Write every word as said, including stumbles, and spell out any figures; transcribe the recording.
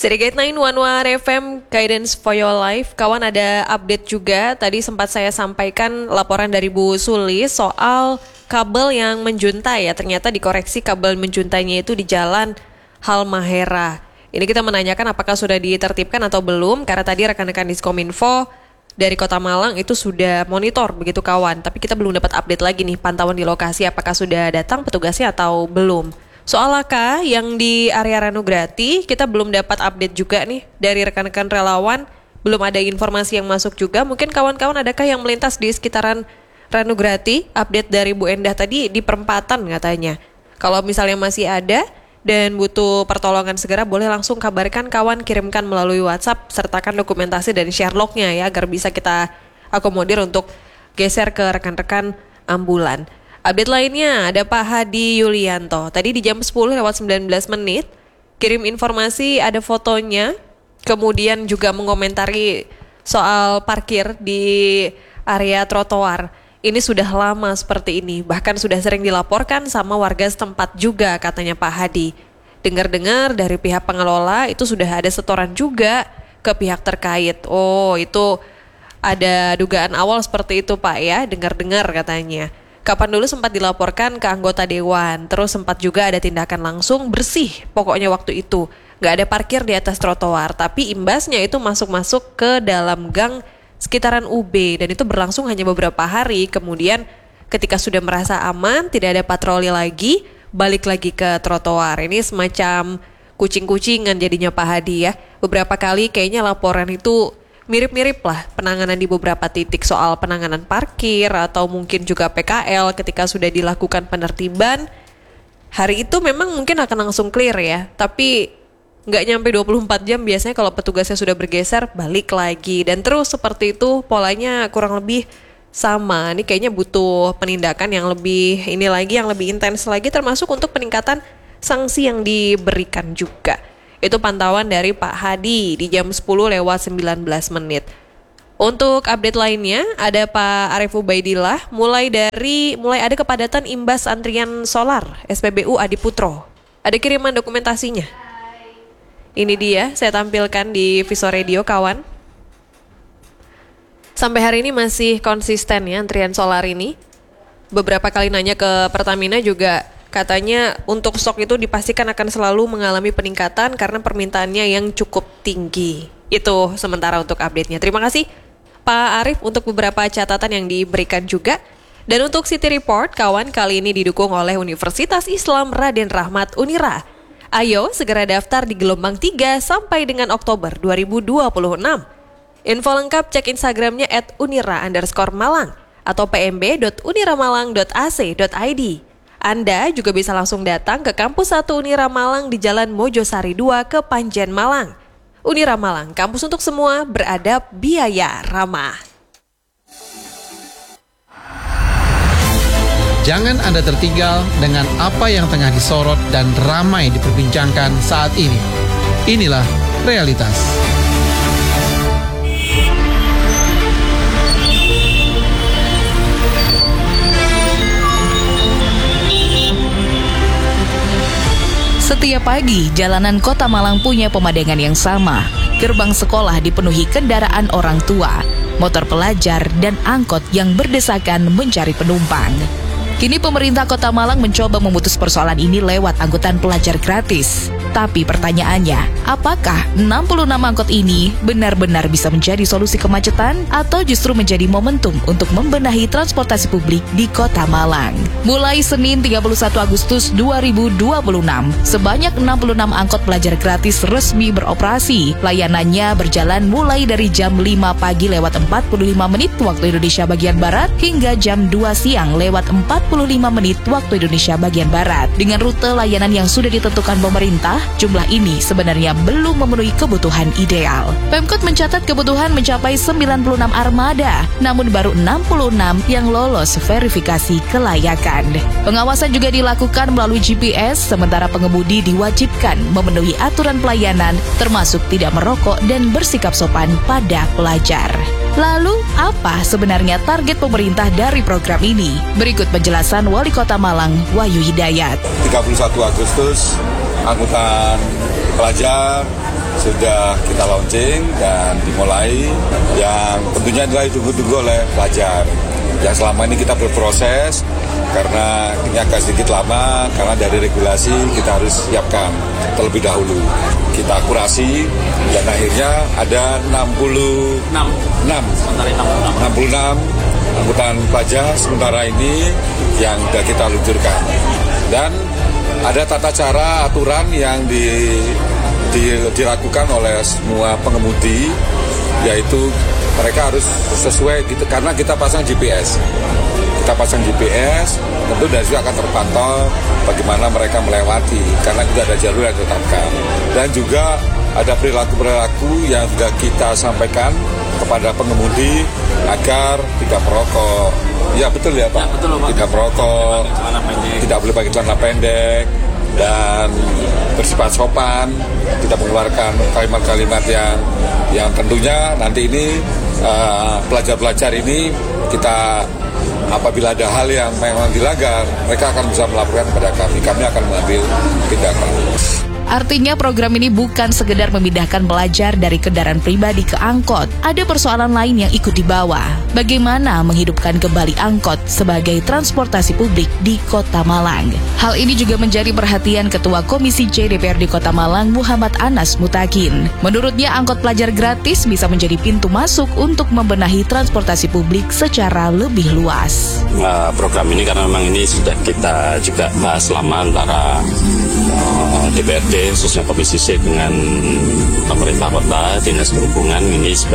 Sedikit sembilan satu satu F M, Guidance for Your Life. Kawan, ada update juga. Tadi sempat saya sampaikan laporan dari Bu Suli soal kabel yang menjuntai ya. Ternyata dikoreksi, kabel menjuntainya itu di Jalan Halmahera. Ini kita menanyakan apakah sudah ditertibkan atau belum, karena tadi rekan-rekan Diskominfo dari Kota Malang itu sudah monitor begitu kawan. Tapi kita belum dapat update lagi nih pantauan di lokasi, apakah sudah datang petugasnya atau belum. Soal laka yang di area Ranograti, kita belum dapat update juga nih dari rekan-rekan relawan. Belum ada informasi yang masuk juga. Mungkin kawan-kawan adakah yang melintas di sekitaran Ranograti? Update dari Bu Endah tadi di perempatan katanya. Kalau misalnya masih ada dan butuh pertolongan segera, boleh langsung kabarkan kawan, kirimkan melalui WhatsApp, sertakan dokumentasi dan share lognya ya, agar bisa kita akomodir untuk geser ke rekan-rekan ambulan. Update lainnya ada Pak Hadi Yulianto. Tadi di jam sepuluh lewat sembilan belas menit kirim informasi, ada fotonya, kemudian juga mengomentari soal parkir di area trotoar. Ini sudah lama seperti ini, bahkan sudah sering dilaporkan sama warga setempat juga katanya Pak Hadi. Dengar-dengar dari pihak pengelola itu sudah ada setoran juga ke pihak terkait. Oh, itu ada dugaan awal seperti itu Pak ya, dengar-dengar katanya. Kapan dulu sempat dilaporkan ke anggota dewan, terus sempat juga ada tindakan langsung bersih pokoknya waktu itu. Gak ada parkir di atas trotoar, tapi imbasnya itu masuk-masuk ke dalam gang sekitaran U B, dan itu berlangsung hanya beberapa hari. Kemudian ketika sudah merasa aman, tidak ada patroli lagi, balik lagi ke trotoar. Ini semacam kucing-kucingan jadinya Pak Hadi ya. Beberapa kali kayaknya laporan itu mirip-mirip lah penanganan di beberapa titik soal penanganan parkir atau mungkin juga P K L ketika sudah dilakukan penertiban. Hari itu memang mungkin akan langsung clear ya, tapi nggak nyampe dua puluh empat jam biasanya kalau petugasnya sudah bergeser balik lagi. Dan terus seperti itu polanya kurang lebih sama. Ini kayaknya butuh penindakan yang lebih ini lagi, yang lebih intens lagi, termasuk untuk peningkatan sanksi yang diberikan juga. Itu pantauan dari Pak Hadi di jam sepuluh lewat sembilan belas menit. Untuk update lainnya ada Pak Arif Ubaidillah, mulai dari mulai ada kepadatan imbas antrian solar S P B U Adiputro. Ada kiriman dokumentasinya. Ini dia, saya tampilkan di Viso Radio kawan. Sampai hari ini masih konsisten ya antrian solar ini. Beberapa kali nanya ke Pertamina juga katanya untuk stok itu dipastikan akan selalu mengalami peningkatan karena permintaannya yang cukup tinggi. Itu sementara untuk update-nya. Terima kasih Pak Arif untuk beberapa catatan yang diberikan juga. Dan untuk City Report, kawan, kali ini didukung oleh Universitas Islam Raden Rahmat Unira. Ayo segera daftar di gelombang tiga sampai dengan Oktober dua ribu dua puluh enam. Info lengkap cek Instagramnya at unira underscore malang atau pmb.uniramalang dot a c dot i d. Anda juga bisa langsung datang ke Kampus satu Unira Malang di Jalan Mojosari dua ke Panjen Malang. Unira Malang, kampus untuk semua, beradab, biaya ramah. Jangan Anda tertinggal dengan apa yang tengah disorot dan ramai diperbincangkan saat ini. Inilah realitas. Setiap pagi, jalanan Kota Malang punya pemandangan yang sama. Gerbang sekolah dipenuhi kendaraan orang tua, motor pelajar, dan angkot yang berdesakan mencari penumpang. Kini pemerintah Kota Malang mencoba memutus persoalan ini lewat angkutan pelajar gratis. Tapi pertanyaannya, apakah enam puluh enam angkot ini benar-benar bisa menjadi solusi kemacetan atau justru menjadi momentum untuk membenahi transportasi publik di Kota Malang? Mulai Senin tiga puluh satu Agustus dua ribu dua puluh enam, sebanyak enam puluh enam angkot pelajar gratis resmi beroperasi. Layanannya berjalan mulai dari jam lima pagi lewat empat puluh lima menit waktu Indonesia bagian Barat hingga jam dua siang lewat empat puluh lima menit waktu Indonesia bagian Barat. Dengan rute layanan yang sudah ditentukan pemerintah, jumlah ini sebenarnya belum memenuhi kebutuhan ideal. Pemkot mencatat kebutuhan mencapai sembilan puluh enam armada, namun baru enam puluh enam yang lolos verifikasi kelayakan. Pengawasan juga dilakukan melalui G P S, sementara pengemudi diwajibkan memenuhi aturan pelayanan, termasuk tidak merokok dan bersikap sopan pada pelajar. Lalu, apa sebenarnya target pemerintah dari program ini? Berikut penjelasan Wali Kota Malang, Wahyu Hidayat. tiga puluh satu Agustus, angkutan pelajar sudah kita launching dan dimulai, yang tentunya adalah ditunggu-tunggu oleh pelajar. Yang selama ini kita berproses karena ini agak sedikit lama, karena dari regulasi kita harus siapkan terlebih dahulu. Kita kurasi dan akhirnya ada enam puluh enam angkutan pelajar sementara ini yang sudah kita luncurkan. Dan ada tata cara aturan yang di, di, dilakukan oleh semua pengemudi, yaitu mereka harus sesuai gitu, karena kita pasang G P S. Kita pasang G P S, tentu dari situ akan terpantau bagaimana mereka melewati, karena kita ada jalur yang ditetapkan. Dan juga ada perilaku-perilaku yang sudah kita sampaikan kepada pengemudi agar tidak merokok. Ya betul ya Pak, ya, betul, Pak. Tidak merokok, tidak boleh pakai celana pendek, dan bersifat sopan, tidak mengeluarkan kalimat-kalimat yang yang tentunya nanti ini uh, pelajar-pelajar ini kita apabila ada hal yang memang dilanggar, mereka akan bisa melaporkan kepada kami. Kami akan mengambil tindakan. Artinya program ini bukan sekedar memindahkan pelajar dari kendaraan pribadi ke angkot. Ada persoalan lain yang ikut dibawa. Bagaimana menghidupkan kembali angkot sebagai transportasi publik di Kota Malang. Hal ini juga menjadi perhatian Ketua Komisi C D P R D Kota Malang, Muhammad Anas Mutakin. Menurutnya angkot pelajar gratis bisa menjadi pintu masuk untuk membenahi transportasi publik secara lebih luas. Uh, program ini karena memang ini sudah kita juga bahas lama antara uh, D P R D khususnya Komisi C dengan pemerintah kota, dinas perhubungan ini